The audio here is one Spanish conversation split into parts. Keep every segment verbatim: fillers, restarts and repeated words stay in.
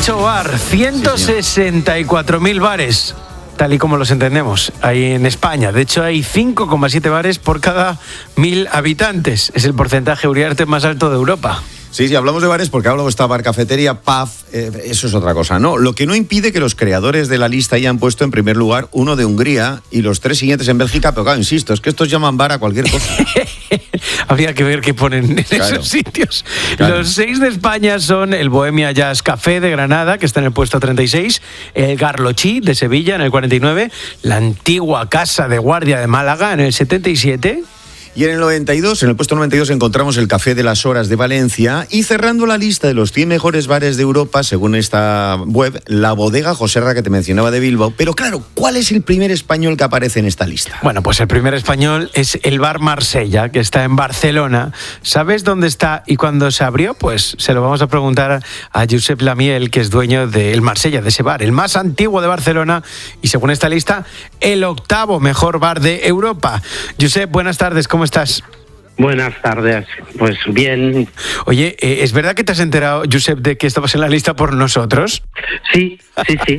Mucho bar, ciento sesenta y cuatro mil bares, tal y como los entendemos, ahí en España. De hecho, hay cinco coma siete bares por cada mil habitantes. Es el porcentaje, Uriarte, más alto de Europa. Sí, sí, hablamos de bares porque hablamos de esta bar cafetería, pub, eh, eso es otra cosa, ¿no? Lo que no impide que los creadores de la lista hayan puesto en primer lugar uno de Hungría y los tres siguientes en Bélgica, pero claro, insisto, es que estos llaman bar a cualquier cosa. Habría que ver qué ponen en Claro. esos sitios. Claro. Los seis de España son el Bohemia Jazz Café de Granada, que está en el puesto treinta y seis, el Garlochí de Sevilla en el cuarenta y nueve, la antigua Casa de Guardia de Málaga en el setenta y siete... Y en el noventa y dos, en el puesto noventa y dos, encontramos el Café de las Horas de Valencia y cerrando la lista de los cien mejores bares de Europa, según esta web, la Bodega Joserra que te mencionaba de Bilbao. Pero claro, ¿cuál es el primer español que aparece en esta lista? Bueno, pues el primer español es el Bar Marsella, que está en Barcelona. ¿Sabes dónde está y cuándo se abrió? Pues se lo vamos a preguntar a Josep Lamiel, que es dueño del Marsella, de ese bar, el más antiguo de Barcelona y, según esta lista, el octavo mejor bar de Europa. Josep, buenas tardes, ¿cómo estás? Buenas tardes, pues bien. Oye, eh, ¿es verdad que te has enterado, Josep, de que estabas en la lista por nosotros? Sí, sí, sí.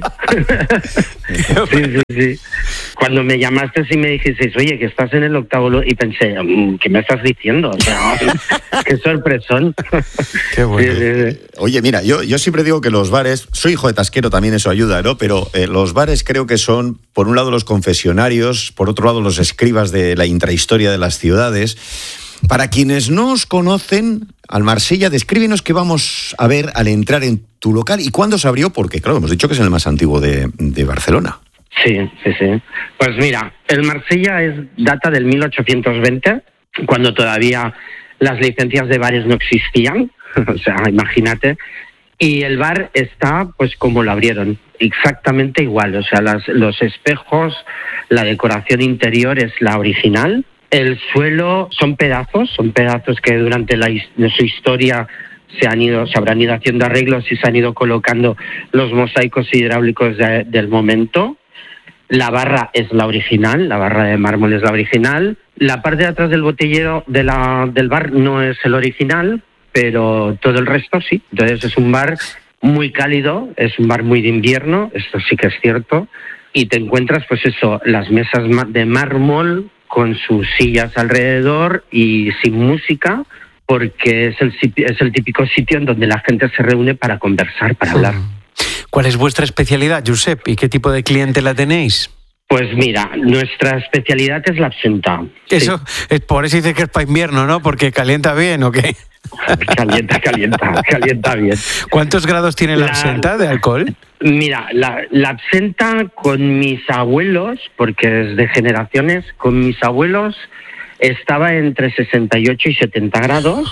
sí, sí, sí. Cuando me llamaste y me dijiste, oye, que estás en el octavo, lu-", y pensé, ¿qué me estás diciendo? O sea, qué sorpresón. Qué bueno. Sí, sí, sí. Oye, mira, yo, yo siempre digo que los bares, soy hijo de tasquero, también eso ayuda, ¿no? Pero eh, los bares creo que son, por un lado, los confesionarios, por otro lado, los escribas de la intrahistoria de las ciudades. Para quienes no os conocen, al Marsella, descríbenos qué vamos a ver al entrar en tu local y cuándo se abrió, porque claro, hemos dicho que es el más antiguo de, de Barcelona. Sí, sí, sí. Pues mira, el Marsella es data del mil ochocientos veinte, cuando todavía las licencias de bares no existían, o sea, imagínate, y el bar está pues como lo abrieron, exactamente igual, o sea, las, los espejos, la decoración interior es la original, el suelo son pedazos, son pedazos que durante la, de su historia se han ido, se habrán ido haciendo arreglos y se han ido colocando los mosaicos hidráulicos de, del momento. La barra es la original, la barra de mármol es la original. La parte de atrás del botellero de la, del bar no es el original, pero todo el resto sí. Entonces es un bar muy cálido, es un bar muy de invierno, esto sí que es cierto. Y te encuentras, pues eso, las mesas de mármol con sus sillas alrededor y sin música, porque es el, es el típico sitio en donde la gente se reúne para conversar, para hablar. ¿Cuál es vuestra especialidad, Josep? ¿Y qué tipo de clientela tenéis? Pues mira, nuestra especialidad es la absenta. Eso, Sí. es por eso dice que es para invierno, ¿no? Porque calienta bien, ¿o qué? Calienta, calienta, calienta bien. ¿Cuántos grados tiene la, La- absenta de alcohol? Mira, la, la absenta con mis abuelos, porque es de generaciones, con mis abuelos estaba entre sesenta y ocho y setenta grados.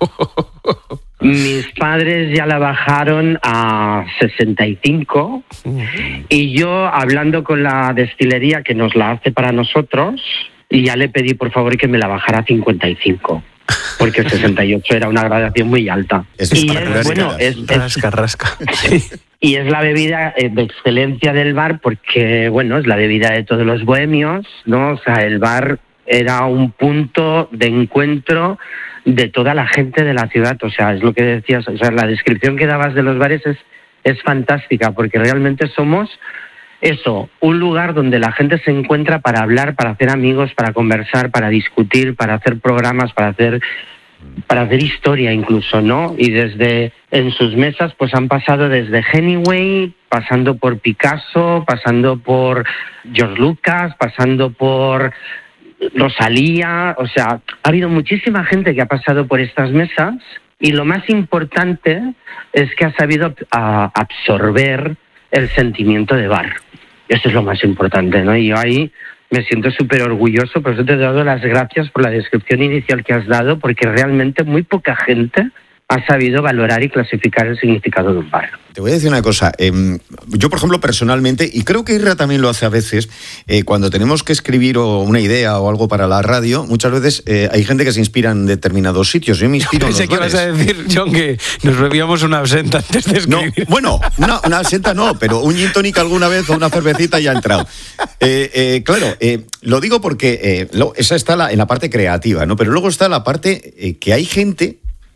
Mis padres ya la bajaron a sesenta y cinco y yo, hablando con la destilería que nos la hace para nosotros, y ya le pedí por favor que me la bajara a cincuenta y cinco, porque sesenta y ocho era una gradación muy alta. Eso es y para curar bueno, heridas. es, es- Rasca, rasca. Sí. y es la bebida eh, de excelencia del bar, porque bueno, es la bebida de todos los bohemios, ¿no? O sea, el bar era un punto de encuentro de toda la gente de la ciudad. O sea, es lo que decías, o sea, la descripción que dabas de los bares es, es fantástica, porque realmente somos eso, un lugar donde la gente se encuentra para hablar, para hacer amigos, para conversar, para discutir, para hacer programas, para hacer para hacer historia incluso, ¿no? Y desde en sus mesas pues han pasado desde Hemingway, pasando por Picasso, pasando por George Lucas, pasando por Rosalía, o sea, ha habido muchísima gente que ha pasado por estas mesas, y lo más importante es que ha sabido a, absorber el sentimiento de bar. Eso es lo más importante, ¿no? Y yo ahí me siento súper orgulloso, por eso te he dado las gracias por la descripción inicial que has dado, porque realmente muy poca gente ha sabido valorar y clasificar el significado de un bar. Te voy a decir una cosa. Eh, yo, por ejemplo, personalmente, y creo que Irra también lo hace a veces, eh, cuando tenemos que escribir o una idea o algo para la radio, muchas veces eh, hay gente que se inspira en determinados sitios. Yo me inspiro en los Pensé que bares. ibas a decir, John, que nos bebíamos una absenta antes de No, escribir. bueno, una, una absenta no, pero un gin tonic alguna vez o una cervecita ya ha entrado. Eh, eh, claro, eh, lo digo porque eh, lo, esa está la, en la parte creativa, ¿no? Pero luego está la parte eh, que hay gente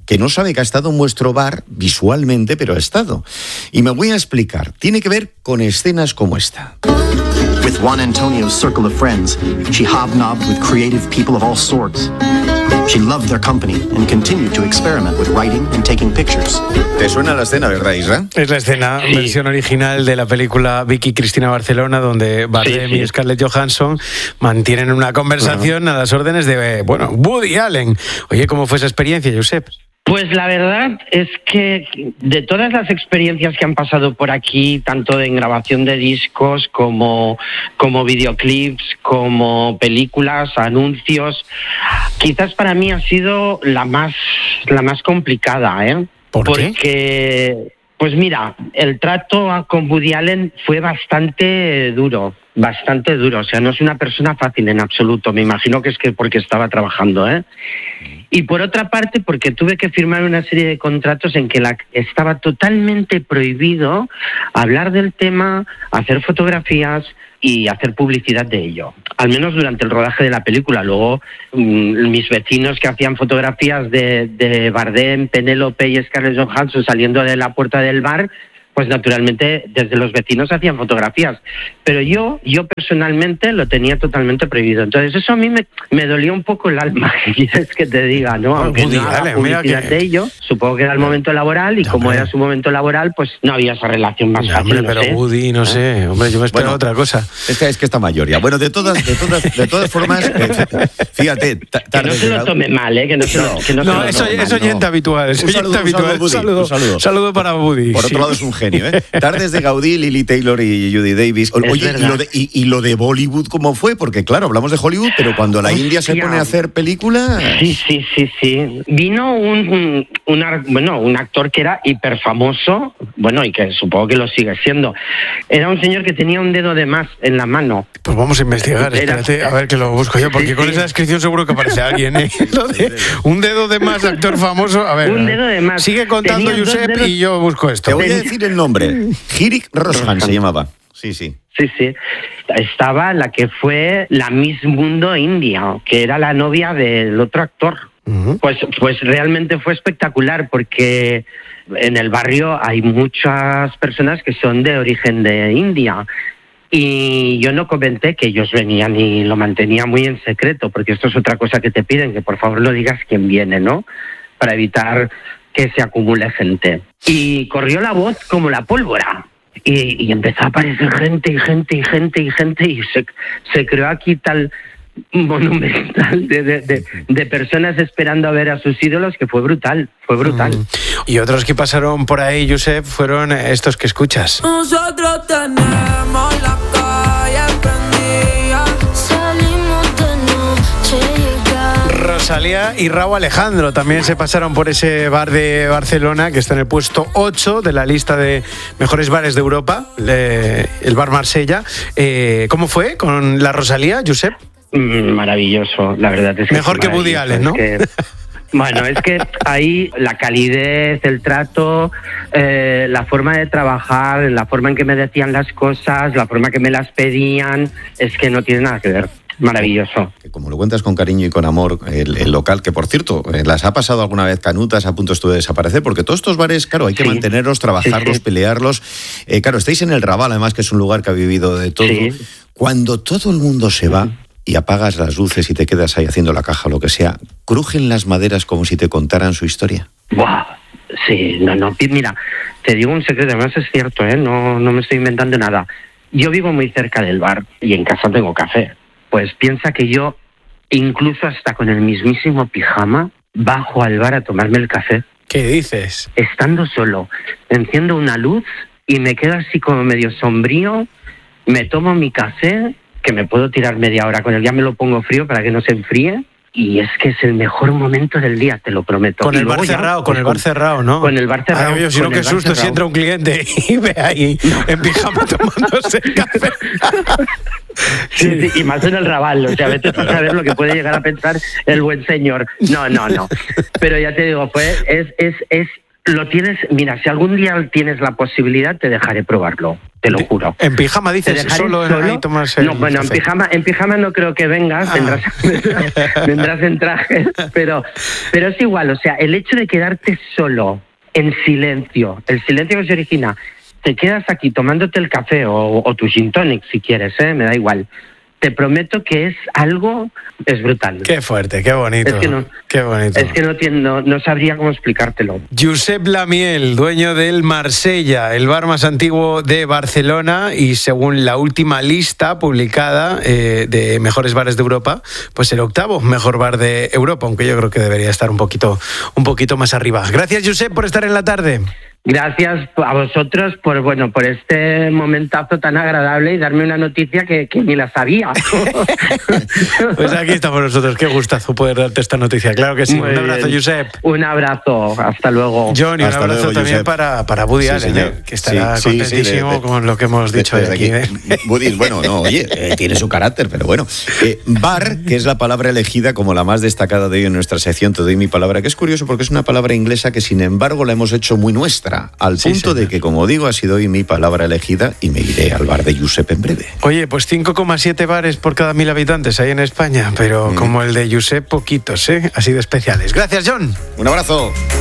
que no sabe que ha estado en vuestro bar visualmente, pero ha estado. Y me voy a explicar. Tiene que ver con escenas como esta. With Juan Antonio's circle of friends, she hobnobbed with creative people of all sorts. She loved their company and continued to experiment with writing and taking pictures. ¿Te suena la escena, verdad, Isra? Es la escena, sí. Versión original de la película Vicky Cristina Barcelona, donde Bardem sí, sí. y Scarlett Johansson mantienen una conversación uh-huh. a las órdenes de, bueno, Woody Allen. Oye, ¿cómo fue esa experiencia, Josep? Pues la verdad es que de todas las experiencias que han pasado por aquí, tanto en grabación de discos como, como videoclips, como películas, anuncios, quizás para mí ha sido la más, la más complicada, ¿eh? ¿Por qué? Porque, pues mira, el trato con Woody Allen fue bastante duro. Bastante duro, o sea, no es una persona fácil en absoluto, me imagino que es que porque estaba trabajando, ¿eh? Y por otra parte, porque tuve que firmar una serie de contratos en que la, estaba totalmente prohibido hablar del tema, hacer fotografías y hacer publicidad de ello, al menos durante el rodaje de la película. Luego, mmm, mis vecinos que hacían fotografías de, de Bardem, Penélope y Scarlett Johansson saliendo de la puerta del bar, pues naturalmente desde los vecinos hacían fotografías, pero yo yo personalmente lo tenía totalmente prohibido. Entonces eso a mí me, me dolió un poco el alma, quieres que te diga, ¿no? Aunque no haga publicidad de ello, supongo que era el momento laboral y como era su momento laboral, pues no había esa relación más ya, fácil. Hombre, pero sé. Woody, no sé, hombre, yo me esperaba bueno, otra cosa. Es que, es que está mayor ya. Bueno, de todas, de todas, de todas formas, eh, fíjate, que no se lo tome mal, ¿eh? Que no, se lo, que no, no, se eso, lo eso oyente no. habitual, es oyente habitual. Un saludo, un saludo, saludo para Woody. Por otro sí. lado es un genio, ¿eh? Tardes de Gaudí, Lily Taylor y Judy Davis. Oye, y lo, de, y, y lo de Bollywood, ¿cómo fue? Porque claro, hablamos de Hollywood, pero cuando la Hostia. India se pone a hacer películas... Sí, sí, sí, sí. Vino un, un, un, bueno, un actor que era hiper famoso, bueno, y que supongo que lo sigue siendo. Era un señor que tenía un dedo de más en la mano. Pues vamos a investigar, era, espérate, a ver que lo busco yo, porque sí, con sí. esa descripción seguro que aparece alguien, ¿eh? Lo de un dedo de más, actor famoso, a ver. Un dedo de más. Sigue contando, Josep, y yo busco esto. Te voy a decir el nombre. Hirik Roshan se llamaba. Sí, sí. Sí, sí. Estaba la que fue la Miss Mundo India, que era la novia del otro actor. Uh-huh. Pues, pues realmente fue espectacular porque en el barrio hay muchas personas que son de origen de India. Y yo no comenté que ellos venían y lo mantenía muy en secreto, porque esto es otra cosa que te piden, que por favor no digas quién viene, ¿no? Para evitar que se acumule gente. Y corrió la voz como la pólvora. Y, y empezó a aparecer gente y gente y gente y gente y se, se creó aquí tal monumental de, de, de, de personas esperando a ver a sus ídolos que fue brutal, fue brutal. Mm. Y otros que pasaron por ahí, Josep, fueron estos que escuchas. Nosotros tenemos la calle prendida, salimos de noche. Rosalía y Rauw Alejandro también se pasaron por ese bar de Barcelona que está en el puesto ocho de la lista de mejores bares de Europa, eh, el bar Marsella. Eh, ¿Cómo fue con la Rosalía, Josep? Mm, maravilloso, la verdad es que mejor que Woody Allen, ¿no? Es que, bueno, es que ahí la calidez, el trato, eh, la forma de trabajar, la forma en que me decían las cosas, la forma que me las pedían, es que no tiene nada que ver. Maravilloso. Como lo cuentas con cariño y con amor, el, el local, que por cierto, ¿las ha pasado alguna vez canutas? A punto estuve de desaparecer, porque todos estos bares, claro, hay que sí. mantenerlos, trabajarlos, sí, sí. pelearlos. Eh, claro, estáis en el Raval, además, que es un lugar que ha vivido de todo. Sí. Cuando todo el mundo se va y apagas las luces y te quedas ahí haciendo la caja o lo que sea, ¿crujen las maderas como si te contaran su historia? ¡Buah! Sí, no, no. Mira, te digo un secreto, además es cierto, ¿eh? No, no me estoy inventando nada. Yo vivo muy cerca del bar y en casa tengo café. Pues piensa que yo, incluso hasta con el mismísimo pijama, bajo al bar a tomarme el café. ¿Qué dices? Estando solo, enciendo una luz y me quedo así como medio sombrío, me tomo mi café, que me puedo tirar media hora con él, ya me lo pongo frío para que no se enfríe, y es que es el mejor momento del día, te lo prometo. Con el bar cerrado, ya, con el bar cerrado, ¿no? Con el bar cerrado. Ay, si no, qué susto si entra un cliente y ve ahí en pijama tomándose el café. Sí, sí, y más en el Raval, o sea, vete a saber lo que puede llegar a pensar el buen señor. No, no, no. Pero ya te digo, pues es, es, es, lo tienes, mira, si algún día tienes la posibilidad, te dejaré probarlo. te lo juro. ¿En pijama dices? ¿Solo, solo? Ahí tomas el No, bueno, en pijama, en pijama no creo que vengas, ah. vendrás, vendrás, vendrás en traje, pero, pero es igual, o sea, el hecho de quedarte solo, en silencio, el silencio que se origina, te quedas aquí tomándote el café o, o tu gin tonic si quieres, ¿eh? Me da igual. Te prometo que es algo, es brutal. Qué fuerte, qué bonito. Es que no, qué bonito. Es que no, no, no sabría cómo explicártelo. Josep Lamiel, dueño del Marsella, el bar más antiguo de Barcelona, y según la última lista publicada eh, de mejores bares de Europa, pues el octavo mejor bar de Europa, aunque yo creo que debería estar un poquito, un poquito más arriba. Gracias, Josep, por estar en la tarde. Gracias a vosotros por bueno por este momentazo tan agradable y darme una noticia que, que ni la sabía. Pues aquí estamos nosotros, qué gustazo poder darte esta noticia. Claro que sí. Muy un abrazo, bien. Josep. Un abrazo, hasta luego. Johnny, un hasta abrazo luego, también Josep. para, para Woody sí, Allen, ¿eh? Que estará sí, contentísimo sí, sí, de, de, con lo que hemos dicho de, de, de aquí. ¿eh? Woody, bueno, no, oye, eh, tiene su carácter, pero bueno. Eh, bar, que es la palabra elegida como la más destacada de hoy en nuestra sección Te doy mi palabra, que es curioso porque es una palabra inglesa que sin embargo la hemos hecho muy nuestra, al punto sí, de que, como digo, ha sido hoy mi palabra elegida y me iré al bar de Josep en breve. Oye, pues cinco coma siete bares por cada mil habitantes hay en España, pero mm. como el de Josep, poquitos, ¿eh? Así de especiales. Gracias, John. Un abrazo.